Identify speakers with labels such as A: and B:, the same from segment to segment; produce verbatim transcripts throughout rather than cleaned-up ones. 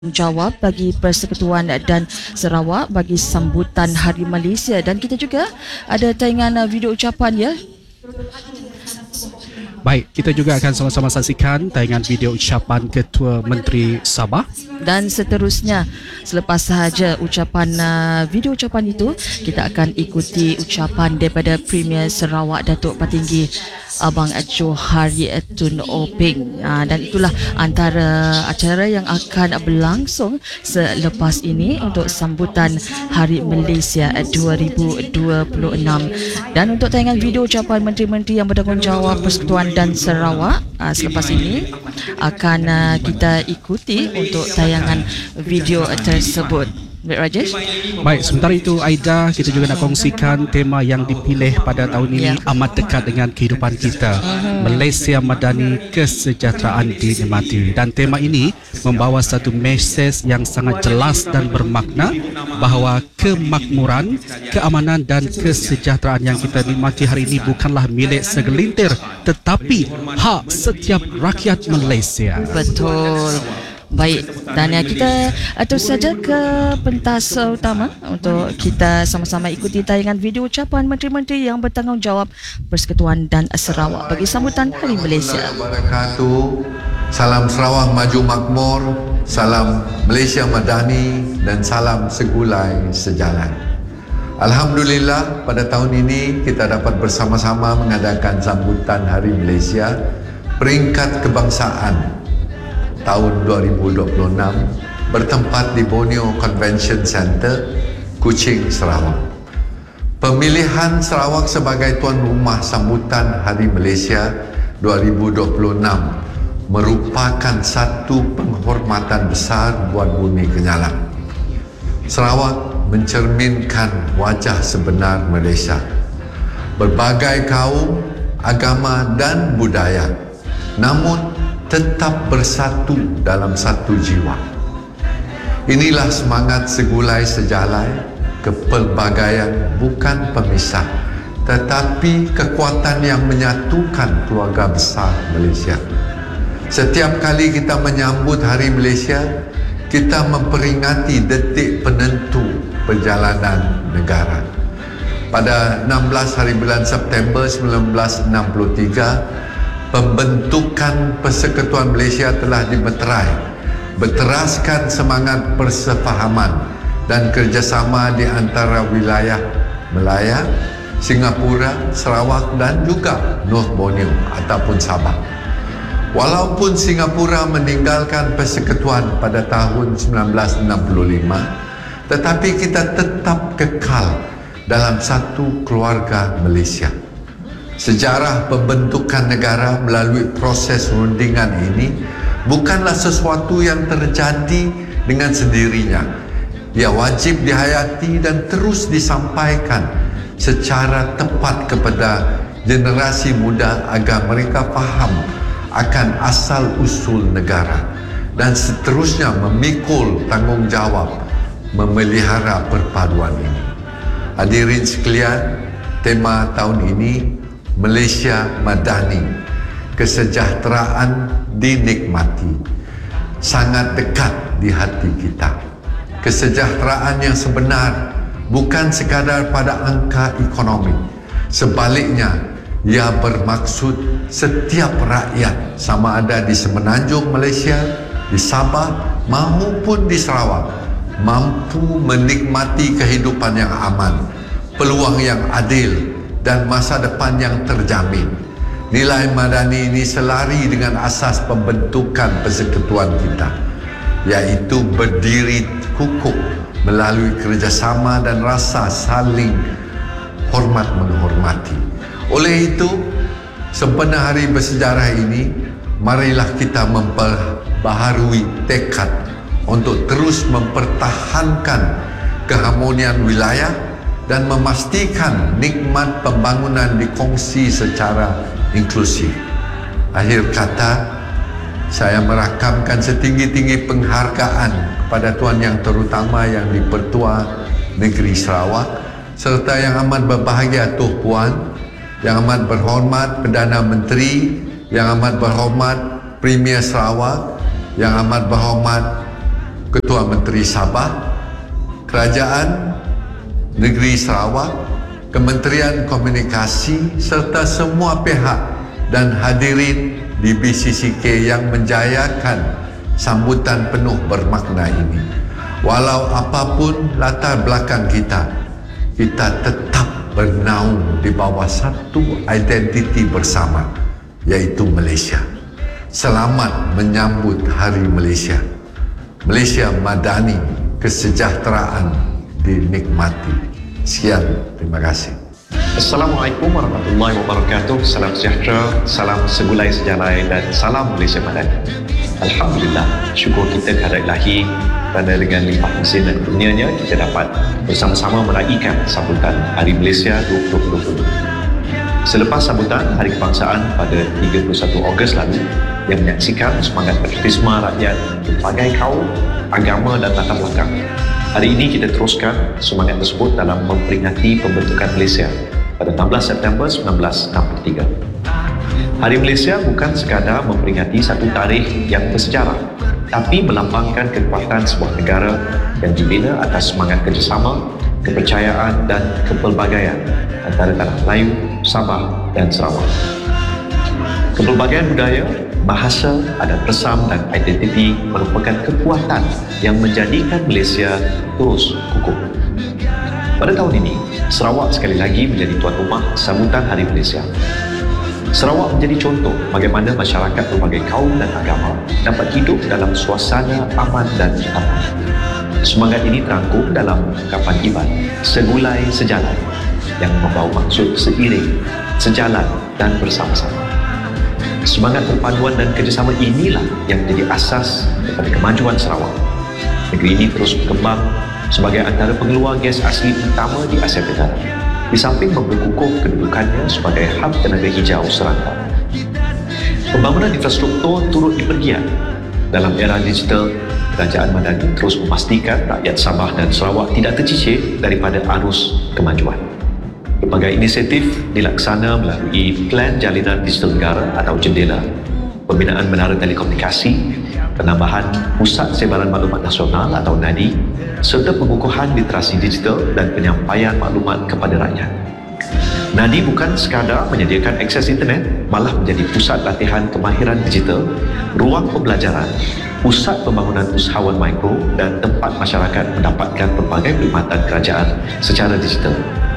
A: Jawab bagi Persekutuan dan Sarawak bagi sambutan Hari Malaysia, dan kita juga ada tayangan uh, video ucapan ya.
B: Baik, kita juga akan sama-sama saksikan tayangan video ucapan Ketua Menteri Sabah.
A: Dan seterusnya, selepas sahaja ucapan uh, video ucapan itu, kita akan ikuti ucapan daripada Premier Sarawak Datuk Patinggi Abang Johari Tun Openg. Uh, dan itulah antara acara yang akan berlangsung selepas ini untuk sambutan Hari Malaysia dua ribu dua puluh enam. Dan untuk tayangan video ucapan menteri-menteri yang bertanggungjawab Persekutuan dan Sarawak uh, selepas ini akan uh, kita ikuti untuk tayangan video tersebut. Baik Rajesh.
B: Baik, sementara itu Aida, kita juga nak kongsikan tema yang dipilih pada tahun ini ya. Amat dekat dengan kehidupan kita. uh-huh. Malaysia Madani, kesejahteraan dinikmati. Dan tema ini membawa satu mesej yang sangat jelas dan bermakna bahawa kemakmuran, keamanan dan kesejahteraan yang kita nikmati hari ini bukanlah milik segelintir, tetapi hak setiap rakyat Malaysia.
A: Betul. Baik, dan ya, kita terus saja ke pentas uh, utama untuk kita sama-sama ikuti tayangan video ucapan menteri-menteri yang bertanggungjawab Persekutuan dan Sarawak bagi sambutan Hari Malaysia.
C: Salam Sarawak maju makmur, salam Malaysia Madani dan salam segulai sejalan. Alhamdulillah, pada tahun ini kita dapat bersama-sama mengadakan sambutan Hari Malaysia peringkat kebangsaan tahun dua ribu dua puluh enam bertempat di Borneo Convention Center, Kuching, Sarawak. Pemilihan Sarawak sebagai tuan rumah sambutan Hari Malaysia dua ribu dua puluh enam merupakan satu penghormatan besar buat bumi Kenyalang. Sarawak mencerminkan wajah sebenar Malaysia. Berbagai kaum, agama dan budaya, namun tetap bersatu dalam satu jiwa. Inilah semangat segulai sejalai, kepelbagaian bukan pemisah, tetapi kekuatan yang menyatukan keluarga besar Malaysia. Setiap kali kita menyambut Hari Malaysia, kita memperingati detik penentu perjalanan negara. Pada enam belas hari bulan September seribu sembilan ratus enam puluh tiga, pembentukan Persekutuan Malaysia telah dimeterai, berteraskan semangat persefahaman dan kerjasama di antara wilayah Melaya, Singapura, Sarawak dan juga North Borneo ataupun Sabah. Walaupun Singapura meninggalkan persekutuan pada tahun seribu sembilan ratus enam puluh lima, tetapi kita tetap kekal dalam satu keluarga Malaysia. Sejarah pembentukan negara melalui proses rundingan ini bukanlah sesuatu yang terjadi dengan sendirinya. Ia wajib dihayati dan terus disampaikan secara tepat kepada generasi muda agar mereka faham akan asal-usul negara dan seterusnya memikul tanggungjawab memelihara perpaduan ini. Hadirin sekalian, tema tahun ini Malaysia Madani, kesejahteraan dinikmati, sangat dekat di hati kita. Kesejahteraan yang sebenar bukan sekadar pada angka ekonomi. Sebaliknya, ia bermaksud setiap rakyat sama ada di semenanjung Malaysia, di Sabah maupun di Sarawak mampu menikmati kehidupan yang aman, peluang yang adil dan masa depan yang terjamin. Nilai madani ini selari dengan asas pembentukan persekutuan kita, iaitu berdiri kukuh melalui kerjasama dan rasa saling hormat menghormati. Oleh itu, sempena hari bersejarah ini, marilah kita memperbaharui tekad untuk terus mempertahankan keharmonian wilayah dan memastikan nikmat pembangunan dikongsi secara inklusif. Akhir kata, saya merakamkan setinggi-tinggi penghargaan kepada Tuan Yang Terutama Yang di-Pertua Negeri Sarawak serta yang amat berbahagia Tuan Puan, yang amat berhormat Perdana Menteri, yang amat berhormat Premier Sarawak, yang amat berhormat Ketua Menteri Sabah, Kerajaan Negeri Sarawak, Kementerian Komunikasi serta semua pihak dan hadirin di B C C K yang menjayakan sambutan penuh bermakna ini. Walau apapun latar belakang kita, kita tetap bernaung di bawah satu identiti bersama, iaitu Malaysia. Selamat menyambut Hari Malaysia. Malaysia Madani, kesejahteraan dinikmati. Sekian, terima kasih.
D: Assalamualaikum warahmatullahi wabarakatuh. Salam sejahtera, salam segulai sejalai dan salam Malaysia Madani. Alhamdulillah, syukur kita kehadirat Ilahi kerana dengan limpah mesin dan kurnianya kita dapat bersama-sama meraihkan sambutan Hari Malaysia dua ribu dua puluh. Selepas sambutan Hari Kebangsaan pada tiga puluh satu Ogos lalu yang menyaksikan semangat patriotisme rakyat berbagai kaum, agama dan latar belakang, hari ini kita teruskan semangat tersebut dalam memperingati pembentukan Malaysia pada enam belas September seribu sembilan ratus enam puluh tiga. Hari Malaysia bukan sekadar memperingati satu tarikh yang bersejarah, tapi melambangkan kekuatan sebuah negara yang dibina atas semangat kerjasama, kepercayaan dan kepelbagaian antara tanah Melayu, Sabah dan Sarawak. Kepelbagaian budaya, bahasa, adat resam dan identiti merupakan kekuatan yang menjadikan Malaysia terus kukuh. Pada tahun ini, Sarawak sekali lagi menjadi tuan rumah sambutan Hari Malaysia. Sarawak menjadi contoh bagaimana masyarakat berbagai kaum dan agama dapat hidup dalam suasana aman dan aman. Semangat ini terangkum dalam ungkapan Iban, segulai sejalan, yang membawa maksud seiring, sejalan dan bersama-sama. Semangat perpaduan dan kerjasama inilah yang menjadi asas kepada kemajuan Sarawak. Negeri ini terus berkembang sebagai antara pengeluar gas asli utama di Asia Tenggara, di samping memperkukuh kedudukannya sebagai hub tenaga hijau serantau. Pembangunan infrastruktur turut dipergiat. Dalam era digital, Kerajaan Madani terus memastikan rakyat Sabah dan Sarawak tidak tercicir daripada arus kemajuan. Berbagai inisiatif dilaksana melalui Plan Jalinan Digital Negara atau JENDELA, pembinaan menara telekomunikasi, penambahan Pusat Sebaran Maklumat Nasional atau NADI, serta pengukuhan literasi digital dan penyampaian maklumat kepada rakyat. NADI bukan sekadar menyediakan akses internet, malah menjadi pusat latihan kemahiran digital, ruang pembelajaran, pusat pembangunan usahawan mikro dan tempat masyarakat mendapatkan pelbagai perkhidmatan kerajaan secara digital.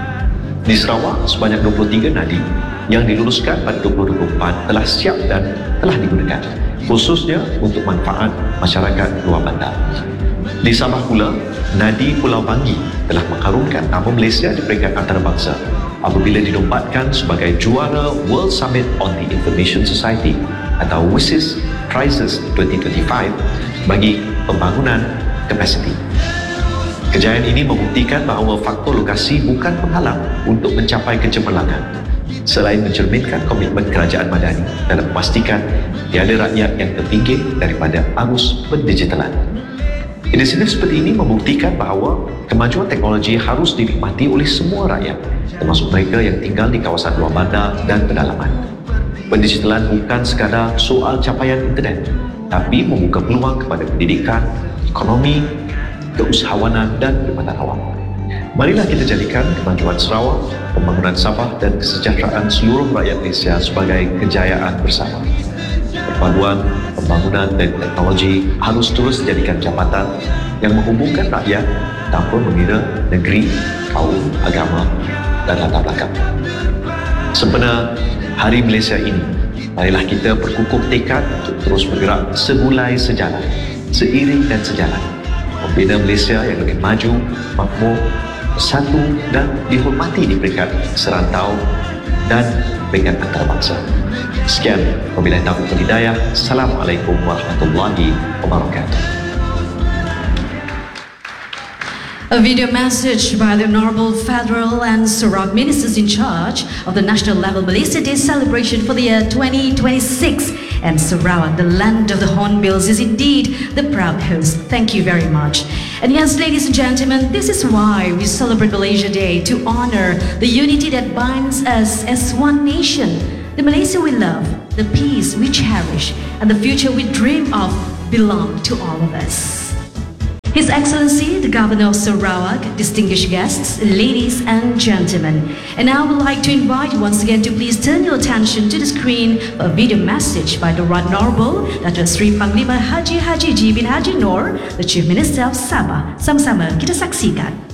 D: Di Sarawak, sebanyak dua puluh tiga NADI yang diluluskan pada dua ribu dua puluh empat telah siap dan telah digunakan, khususnya untuk manfaat masyarakat luar bandar. Di Sabah pula, NADI Pulau Bangi telah mengharumkan nama Malaysia di peringkat antarabangsa apabila dinombatkan sebagai juara World Summit on the Information Society atau W I S I S Prizes dua ribu dua puluh lima bagi pembangunan kapasiti. Kejayaan ini membuktikan bahawa faktor lokasi bukan penghalang untuk mencapai kecemerlangan, selain mencerminkan komitmen Kerajaan Madani dalam memastikan tiada rakyat yang terpinggir daripada arus pendigitalan. Inisiatif seperti ini membuktikan bahawa kemajuan teknologi harus dinikmati oleh semua rakyat, termasuk mereka yang tinggal di kawasan luar bandar dan pedalaman. Pendigitalan bukan sekadar soal capaian internet, tapi membuka peluang kepada pendidikan, ekonomi, keusahawanan dan perkhidmatan awam. Marilah kita jadikan kemajuan Sarawak, pembangunan Sabah dan kesejahteraan seluruh rakyat Malaysia sebagai kejayaan bersama. Perpaduan, pembangunan dan teknologi harus terus dijadikan jambatan yang menghubungkan rakyat tanpa mengira negeri, kaum, agama dan latar belakang. Sempena Hari Malaysia ini, marilah kita berkukuh tekad untuk terus bergerak segulai sejalan, seiring dan sejalan, membina Malaysia yang lebih maju, makmur, bersatu dan dihormati di peringkat serantau dan peringkat antarabangsa. Sekian, wabillahi taufiq wal hidayah. Assalamualaikum warahmatullahi wabarakatuh.
E: A video message by the Honorable Federal and Sarawak Ministers in charge of the National Level Malaysia Day celebration for the year twenty twenty-six. And Sarawak, the land of the Hornbills, is indeed the proud host. Thank you very much. And yes, ladies and gentlemen, this is why we celebrate Malaysia Day, to honor the unity that binds us as one nation. The Malaysia we love, the peace we cherish, and the future we dream of belong to all of us. His Excellency, the Governor of Sarawak, distinguished guests, ladies and gentlemen. And now I would like to invite you once again to please turn your attention to the screen for a video message by the Right Honourable Datuk Seri Panglima Haji Haji G bin Haji Noor, the Chief Minister of Sabah. Sama-sama kita saksikan.